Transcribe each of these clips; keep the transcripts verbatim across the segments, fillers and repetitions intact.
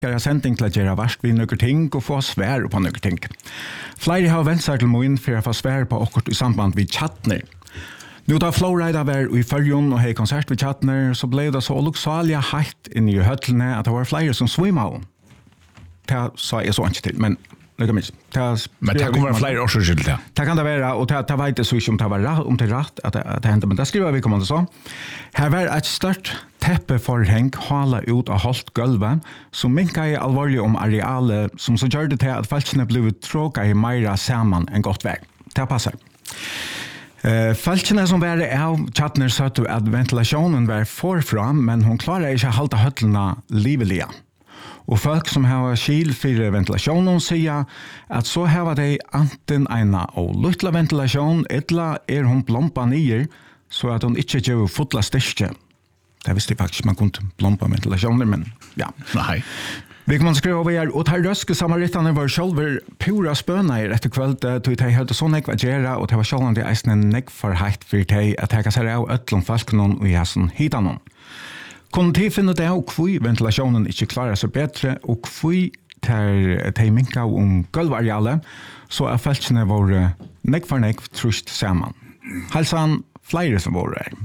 Skal jeg sending til å gjøre verst ved noen ting og få svar på noen ting. Flere har vendt seg til min for å få svar på akkurat i samband med Chatner. Nå da Flowrider var i Førjun og hei konsert ved Chatner, så ble det så lukksalige heitt inn i høtlene at det var flere som svimma om. Det sa jeg så ikke til, men det minst. Men det kommer flere års skyld til. Det kan det være, og det, det vet jeg så ikke om det var rett, om det er rett at det, det hendte, men det skriver vi kommende så. Her var et størst teppeforheng hala ut av holdt gulvet, som minket i alvorlig om arealet, som så gjør det til at feltene ble tråket i meira sammen enn godt vei. Det passer. Uh, feltene som var av Chatner søtte at ventilasjonen var forfram, men hun klarer ikke å holde høtlene livelige. Og folk som har skil for ventilasjonen sier at så har de enten en og lytla ventilasjon, eller er hun blompa nye, så at hun ikke gjør fotla styrke. Det visste jeg faktisk man kunne blompa ventilasjoner, men ja. Nei. Vi kan skrive over her, og de røske samarittene var selv pura spønner etter kveld, til de hadde så nekva gjøre, og det var selv om de eisne nekva for heit for de at jeg kan se av øtlom folkene og jeg hita noen. Kunne de finne det av hvor ventilasjonen ikke klarer seg bedre, og hvor de minka om gulvarealet, så er feltene våre nekk for nekk trust sammen. Halsan flere som våre er.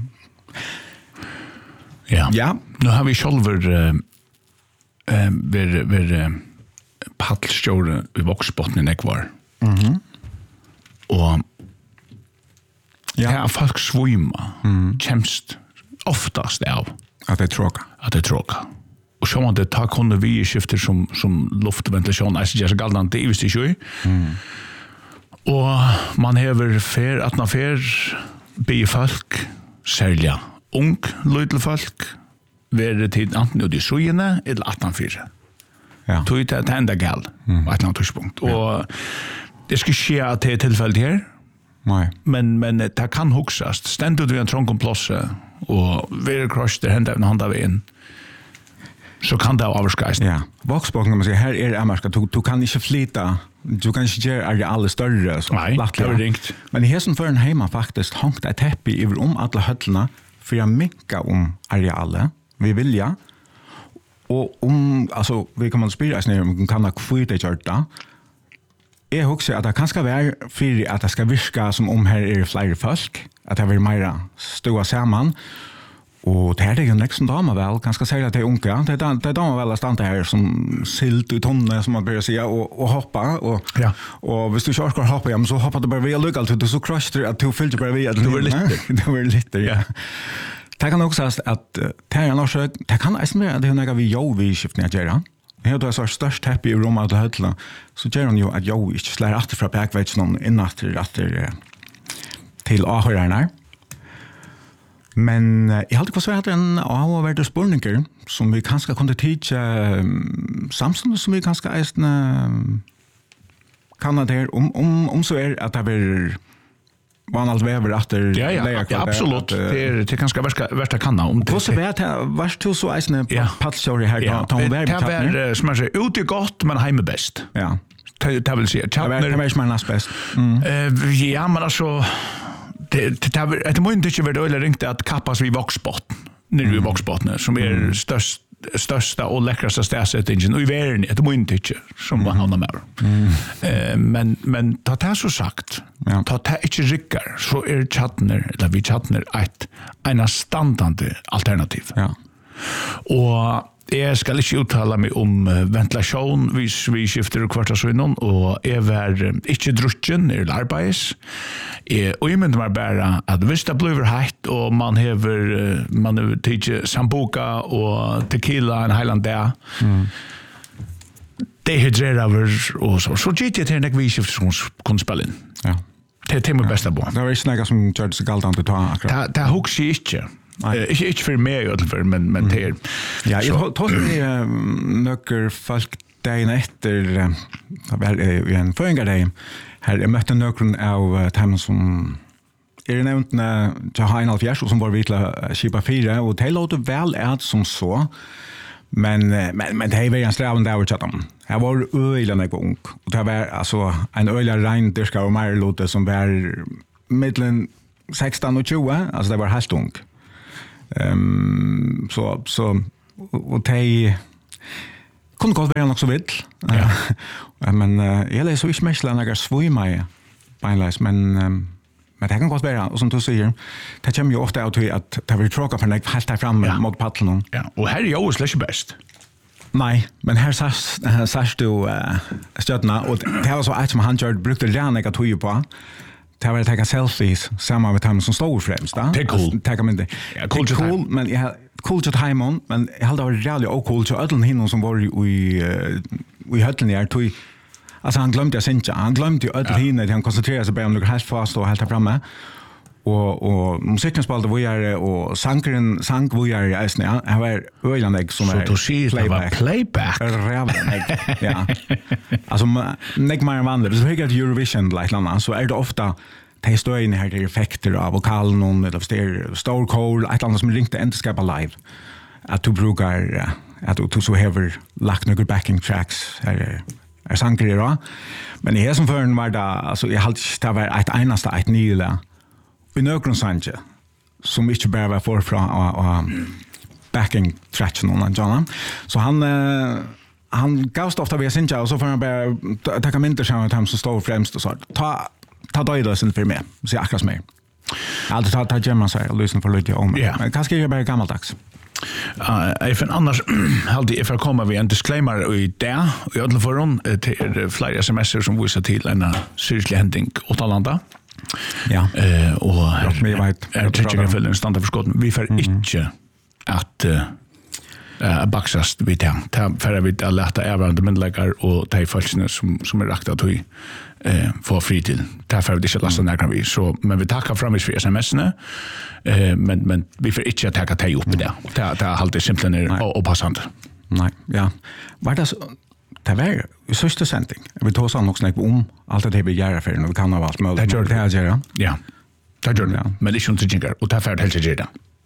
Ja. Ja. Nå har vi sjølver uh, uh, ver, ver, uh, paddelstjåre i voksbotten i nekvar. Mhm. Og ja. Her er folk svima, mm. kjemst oftast av at det er tråka. At det er tråka. Og så må det ta kunne vi skifter som, som luftventilasjon, altså det er så galt det er visst ikke. Mm. Og man hever fer, at man fer, be folk, særlig ung, løydel folk, være til enten ut i søgjene, eller atten fire. Ja. Tog det til enda gal, mm. på et eller annet tørspunkt. Og det skal skje at det er tilfellet her, Nei. Men, men det kan huksast. Stendet vi en trång om plåse, og være krasj der hendet en hånd av en, så kan det avskeist. Ja, voksboken kan man si, her er det amerika, du, du kan ikke flyta, du kan ikke gjøre arealet større. Så, Nei, det er ringt. Men i hessen føren heima faktisk hongt et teppi over om alle høtlene, for jeg minka om arealet, vi vilja, og om, altså, vi kan man spyrir oss ned om vi kan ha kvite gjort det, jeg husker at det kan skal være for at det skal virke som om her er flere folk, at det vil mer stå sammen, og det er det jo neksten damer vel, kan skal si at det er unge, det er, det er damer vel å stande her som silt ut tonne, som man bør si, og, og hoppa, og, ja. og hvis du ikke orker å hoppe, ja, men så hopper du bare via lukket, du så krasjer at du fyller bare via. Du var litt. Du var litt, ja. Det kan også si at det er en årsøk, det kan eisen være at det er noe vi jo vi skiftene at gjøre. Her er så størst teppe i rommet til høtla, så gjør han jo at jeg ikke slår etter fra bakveitsen inn etter, etter til avhørerne. Men jeg hadde ikke svært en avhørte spørninger som vi kanskje kunne tidse samtidig som vi kanskje eisende kan det her, om, om, om så er at det blir man allt väver efter ja, ja, ja, absolut. Det är det er kanske värsta värsta kanna om det. Hur så vet jag vart du så isne paddstory här ja. ta om det var som jag säger ute gott men hemma bäst. Ja. Det vill säga Chatner. Det är man näst bäst. Eh ja men alltså det det det det måste inte vara det ringt att kappas vid voxbotten. När vi voxbotten som är mm. störst största och läckraste städsättningen och i världen det måste inte som man har med. Mm. Eh men men ta det så sagt. Ja. Ta det inte rickar så är Chatner eller vi Chatner ett en standande alternativ. Ja. Och jag ska inte uttala mig om ventilation vi vi skiftar och kvartar så innan och är väl inte drucken eller arbets. Eh och jag menar bara att visst det blir hett och man häver man har tagit sambuca och tequila en Highland där. Mm. Det hydrerar över och så så gick det till en vi skiftar som kan spela in. Ja. Det är det bästa bo. Det är snäga som gör det så galt att ta akkurat. Det det hooks inte. Ikke ikke for meg i hvert fall, men, men til. Ja, jeg tar meg nøkker folk dagen etter, i en føringardag, her jeg møtte nøkkeren av dem som er nevnt til Hein Alfjers, som var virkelig Kipa fire, og det låter vel at som så, men, men, men det var en straven der over dem. Jeg var øyelig når jeg var ung, og det var altså, en øyelig reindyrka og merlåte som var middelen sexton og tjue, altså det var helt ung. Um, så så och te kunde godt være nok så vidt. Ja. men uh, jeg leser ikke mest når jeg svømmer i beinleis, men um, men det kan godt være, og som du sier, det kommer jo ofte av til at det vil tråka for nek helt der fremme ja. mot paddelen. Ja, og her er jo slett ikke best. Nei, men her sars du uh, støttene, og det var så et som han gjør, brukte rene jeg tog på, det var å ta selfies sammen med dem som stod fremst. Da. Det er cool. Det er ja, cool, cool, men jeg cool til Taimon, men jeg held det var reallig og cool til ødelen hinnom som var i, uh, i høttelen her, tog. Alltså han glömde synja. Han glömde ju öll hinne till han koncentrerade sig på om det helt fast och helt där framme. Och och musiken spelade vi är och sankren sank vi är i snä. Han var öjlandig som är playback. Playback. Rävlig. Ja. Alltså nek mer vanligt. Så högt Eurovision like landa så är det ofta det står in här effekter av vokalen och eller ster stor call ett annat som ringte inte skapa live. Att du brukar att du så häver lagt några backing tracks här är sankre då. Men i här som förn var det alltså jag hade det var ett enaste ett nyla. Vi nökron sanje som inte bara var förfrån och backing tracks någon John. Så han uh, han gavst ofta vi synja och så får han bara ta kommenter som att han så står främst och så ta ta dödelsen för mig. Så akkurat mer. Alltså ta ta gemma sig och lyssna för lite om. Yeah. Men kanske är det bara gammaldags. Uh, jag finner annars alltid if jag kommer vi en disclaimer i det och i alla fall till flera sms'er som visar till en syrlig händing åt Allanda. Ja. Eh och jag vet är tycker för en standard för skott. Vi får inte att eh baxast vid det. Ta för vi att lätta även men lägger och ta falskna som som är rakt att vi eh får fri till. Därför vi det lasta när vi så men vi tackar framis för sms'erna. Eh men men vi får inte ta ta upp det. Ta ta alltid simpelt ner och passande. Nej, ja. Var det så det var ju sista sändning. Vi tog oss också snack om allt det vi gör för när vi kan ha allt möjligt. Det gör det här. Ja. Det gör det. Men det är inte jingar och därför helt det.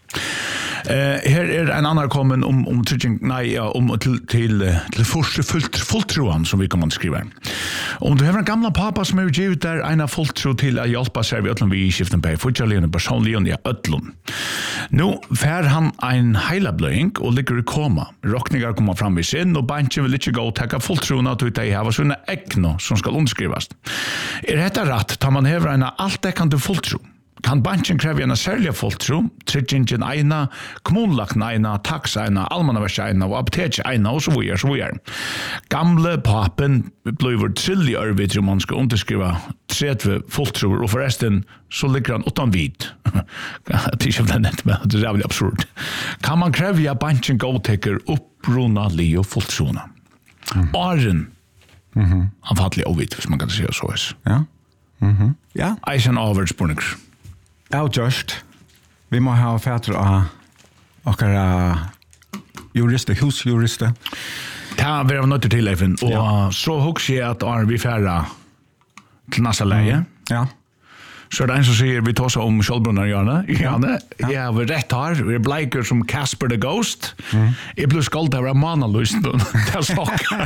Eh här är en annan kommen om om trygging nej ja om till till till första fullt fulltroan som vi kommer att skriva. Om du har en gamla pappa som har givit där en fulltro till att hjälpa sig vid öllum vi skiften på fortjallene personligen ja öllum. Nu fär han en hela blöing och ligger i koma. Rockningar kommer fram vid sin och banken vill inte gå och ta fulltrona till det här var såna äckno som ska underskrivas. Är detta rätt tar man häver en allt det kan du fulltro. Kan banken kräva en särskild fulltro, tryggingen ena, kommunlakten ena, tax ena, allmännaverks ena och apotek ena och så vidare, så vidare. Gamle papen blir trillig vid om man ska underskriva trettio fulltror och förresten så ligger han utan vid. Det är inte det, men det är väldigt absurd. Kan man kräva att banken godtäcker upprunali och fulltrona? Åren mm-hmm. han fattlig ovitt, hvis man kan säga så. Ja. Mm-hmm. Ja. Eisen avhördsbordningar. Ja, just. Vi må ha fætter av okkara jurister, husjurister. Ja, vi har nødt til Eifen. Og ja. Så husker jeg at er vi færre til næste leie. Mm. Ja. Så er det en som sier vi tar seg om Kjellbrunner, Janne. Janne, ja. Ja, vi er rett her. Vi er bleiker som Casper the Ghost. Mm. Jeg ble skalt av Ramanalust. Det er saker.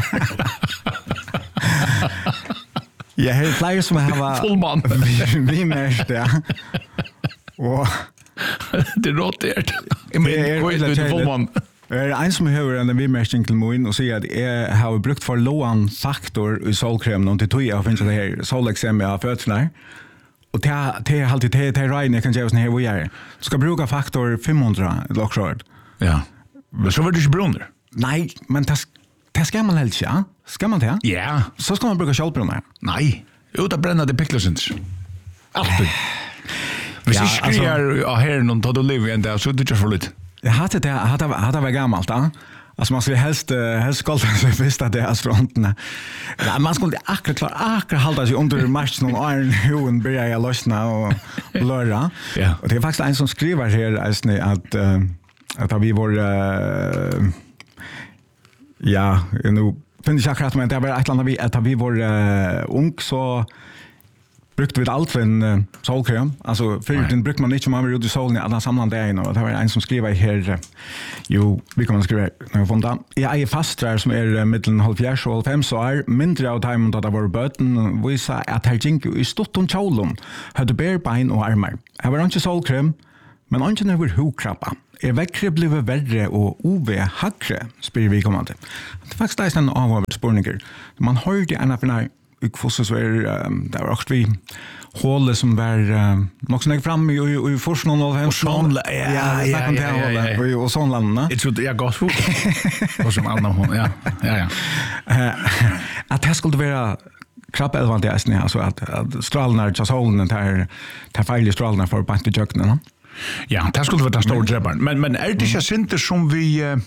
Ja, det er flere som har fullmann. Vi mest, ja. Og det er rått det. Jeg mener, det er fullmann. Det er en som hører en vimmersting til min og sier at jeg har brukt for lån faktor i solkremen og til tog jeg finner det her soleksem jeg har fødsler. Og det er alltid det er regn jeg kan gjøre sånn her hvor jeg er. Du skal bruke faktor fem hundre lokkrørt. Ja. Men så var det ikke brunner. Nei, men det det skal man helst, ja. Skal man det? Ja. Så skal man bruke kjølbrunner. Nei. Jo, det brenner det piklesins. Alltid. Hvis jeg skriver av her noen tatt og liv igjen der, så er det ikke for litt. Jeg hadde det, jeg hadde, hadde vært gammelt, da. Altså, man skulle helst, helst skolde seg først at det er frontene. Ja, man skulle akkurat klare, akkurat halda seg under matchen, og Arne Hoen begynner jeg å løsne og bløre. Ja. Og det er faktisk en som skriver her, at, at vi var... Uh, ja, nu finner jeg akkurat, men det var et eller annet vi, at vi var uh, ung, så brukte vi alt for en uh, solkrem. Altså, før den brukte man ikke, man var ute i solen i alle samlende dagen, og det var en som skriver her, uh, jo, vi kan skrive når vi funnet. Jeg eier fastre som er uh, middelen halvfjerds og halvfems, så er mindre av timen da det var bøten, viser at her gikk i stort om kjålen, hadde bærbein og armer. Jeg var ikke solkrem, men ikke når vi var hokrappa. Er vekkre blivet verre og O V hakre, spyr vi kommande. Det er faktisk det en avhåvet spurninger. Man hørte en av denne ukfosset så er det var også vi hålet som var nok som jeg frem i, i, i forskning og og sånn, ja, ja, ja, ja, ja, ja. og sånn landene. Jeg trodde jeg godt fort. Og som andre hånd, ja, ja, ja. At det skulle være krabbeelvant i eisen, altså at, at stralene til solen, tar, tar feil i stralene for bant i kjøkkenen. Ja, det skulle være den store drebberen. Men, men er det ikke sinter som vi... Uh,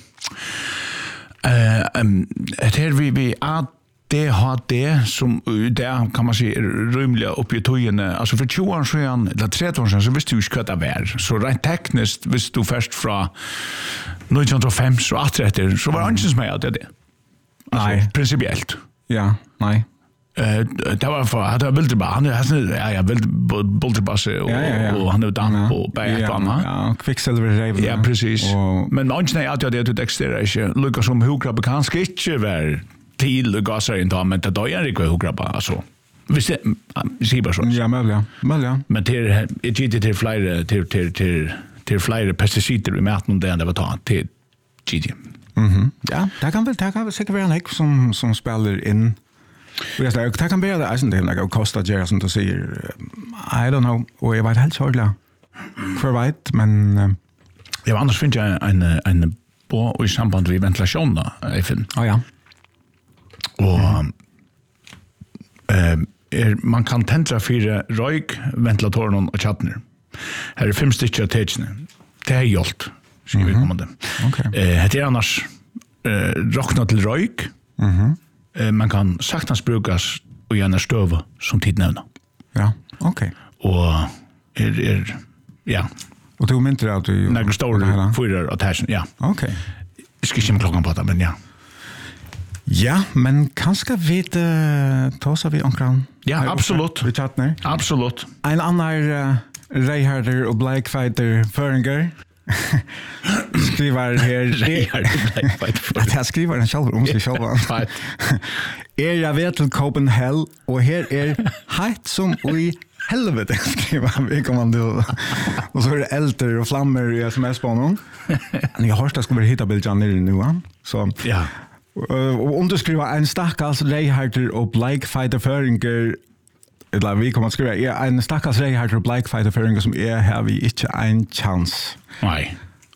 uh, um, her vi, vi A D H D, som det kan man si rymlig oppi i tøyene. Altså for tjue år siden, eller tretti år siden, så visste du ikke hva det var. Så rent teknisk, hvis du først fra nitton oh fem og atten, så var det ikke som jeg hadde det. Altså, Nei. Principielt. Ja, nei. Uh, det var for, han var veldig bra, han er, ja, ja, veldig bulterbasse, og, Ja, ja, ja. og han er damp Ja. og bæg Ja, og annet. ja, kvikksilver rev. Ja, precis. Og, Men man ikke at det det eksisterer ikke. Lukka som hukrabbe kanskje ikke være til og gasser inn da, men det er ikke hukrabbe, altså. Hvis det, sier bare sånn. ja, mulig, ja. Mulig, ja. Men til, jeg gitt til flere, til, til, til, til flere pesticider i maten om det enn det var tatt til G D. Mhm. Ja, det kan vel, det kan vel sikkert være en hekk som, som spiller inn. Og jeg sier, det kan være det, jeg synes det er noe Costa Gera som du sier, I don't know, og jeg vet helt sørlig hver veit, men... Uh, Ja, annars finner jeg en, en på i samband med ventilasjon da, jeg finner. oh, ja. Og mm. er, man kan tentra fire røyk, ventilatoren og tjattner. Her er fem stykker av tegene. Det er hjelpt, sier vi kommande. Okay. Eh, det er annars eh, rokna til røyk. Mhm. Eh, man kan saktans brukas og gjerne støve som tid nevna. Ja, okej. Og er, er ja, Och du minns att du... några stora fyrar av tärsen, ja. Okej. Jag ska inte klockan på det, men ja. Ja, men kanske vet uh, ta så vi omkring. Ja, absolut. Vi chattnar. Absolut. En annan uh, Reinharder och Blackfighter Föringer skriver här Reinharder och Blackfighter. Att jag skriver den själv om sig själv. Er jag vet till Copenhagen och här är hett som i helvete skriver vi kommer då. Och så är det älter och flammor i sms på honom. Jag har det skulle hitta bilden ner nu va. Så ja. Uh, og underskriva en stakkars Reinharder og Blackfighter Föringer eller vi kommer att skriva er en stakkars Reinharder og Blackfighter Föringer som er her vi ikke en chans. Nej.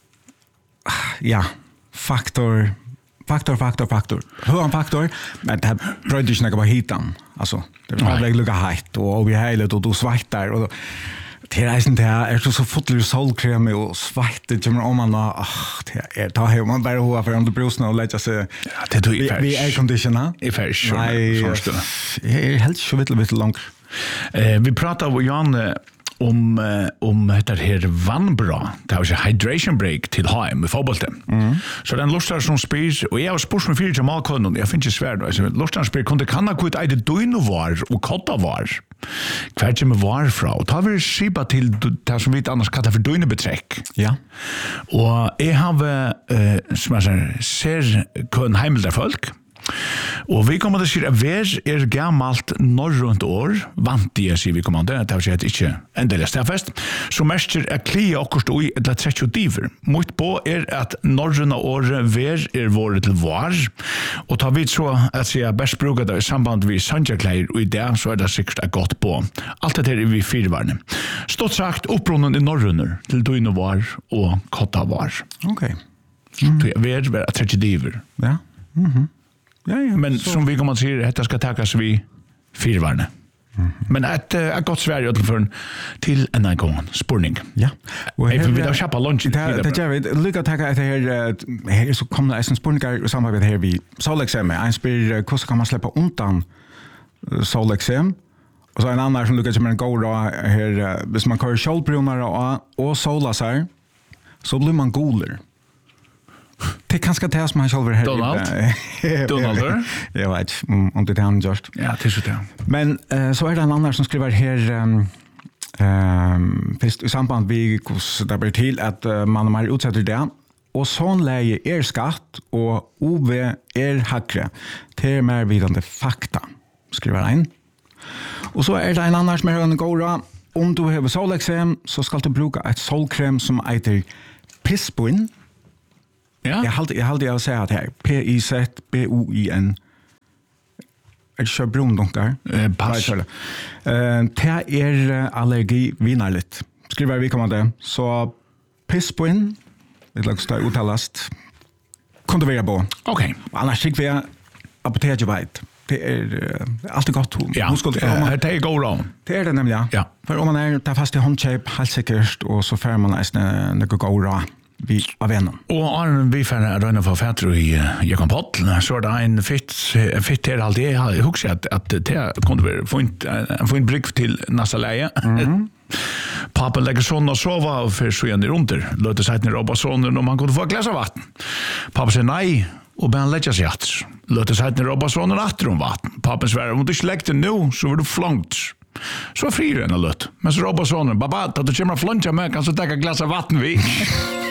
Ja, faktor faktor, faktor, faktor. Hur en faktor, men det bröd ikke noe på hitan. Altså, det var veldig lukka heit og vi heilet og du svartar og det er eisen det er så så fotler solkrem og svart det kommer om man ah det er ta her man bare hoa for under brusen og lägga sig ja det tror jag vi är conditioner i färs nej är helt så vitt lite långt eh vi pratar om Jan om om heter här vannbra det var ju hydration break till H M i fotbollen mm. så den lustar som spis och jag har spurs med fyra jamal kunde jag finns ju svärd alltså lustar spel kunde kan ha kvitt ide duino var och kotta var kvärt med var fra ta vi skipa till det som vi annars kallar för duino beträck ja och jag har eh som jag ser kun heimel der folk. Og vi kommer til å si at vær er gammalt norrønt år, vant jeg sier vi kommer til, det har sett ikke endelig stedfest, så mester er klia akkurat ui eller trettio diver. Mot på er at norrøna året vær er våre til var, og tar vi så at sier best bruker det i samband med sandjakleir, og i det så er det sikkert er godt på. Alt dette er vi firvarne. Stått sagt opprunnen i norrøner til duino var og kotta var. Ok. Mm. Vær er trettio diver. Ja. Mhm. Ja, ja, men så. som vi kommer til å si, dette skal takkes vi firvarne. Mm-hmm. Men et, et godt Sverige utenfor til en av gången, spurning. Ja. Og her, vi har kjappet lunch. Det gjør vi. Lykke takk at her, her så kommer det en spurninger sammen med her vi solekseme. En spyr, hvordan kan man slippe undan soleksem? Og så en annen som lykker som en god råd her, hvis man kører kjølbrunere og, og sola seg, så blir man goler. Det er kanskje det som han selv er her. Donald? Donald? Jeg vet om det er han just. Ja, det er så det. Men uh, så er det en annen som skriver her um, um, først i samband med hvordan det blir til at uh, man er utsetter det. Og sånn leie er skatt og O V er hakre. Det er mer vidande fakta, skriver han. Og så er det en annen som er en god råd. Om du har soleksem, så skal du bruke et solkrem som heter Pissboin. Ja. Jag hade jag hade jag säga att här P I Z B O I N. Jag kör brundonkar. Eh, pass. Eh, det är allergi vinarligt. Skriver vi kommer det. Så Pissboin. Det låter stå uttalast. Kunde vara på. Okej. Annars gick vi apoteket vet. Det är uh, alltid gott. Ja, Hon skulle uh, det är go wrong. Det är det nämligen. Ja. För om man är där fast i handköp helt säkert och så får man nästan något go wrong vi av vännen. Och Arne vi får röna för fetter i Jakob Pottl så där en fitt fitt är alltid jag huxar att att det kunde vara få inte få en brick till nästa läge. Mm. Pappa lägger sån och sova och för så igen runt där. Låter sig ner och sonen om man kunde få ett glas av vatten. Pappa säger nej och ben lägger sig att. Låter sig ner och sonen åter om vatten. Pappa säger om du släckte nu så var du flankt. Så frir en lött. Men så robbar sonen, babba, att du kommer flanka med kan så ta ett glas av vatten vi.